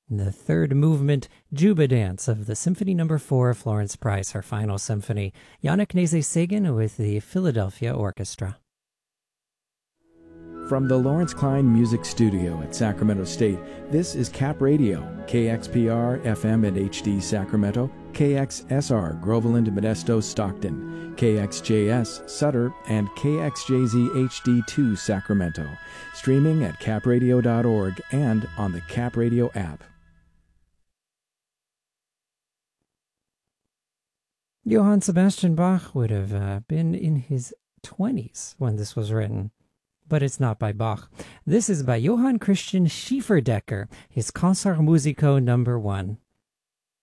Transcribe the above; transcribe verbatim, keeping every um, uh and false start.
The third movement, Juba Dance of the Symphony Number Four, Florence Price, her final symphony. Yannick Nézet-Séguin with the Philadelphia Orchestra. From the Lawrence Klein Music Studio at Sacramento State, this is Cap Radio, K X P R, F M and H D Sacramento, K X S R, Groveland, Modesto, Stockton, K X J S, Sutter, and K X J Z H D two, Sacramento. Streaming at cap radio dot org and on the Cap Radio app. Johann Sebastian Bach would have uh, been in his twenties when this was written. But it's not by Bach. This is by Johann Christian Schieferdecker, his Concert Musico number one.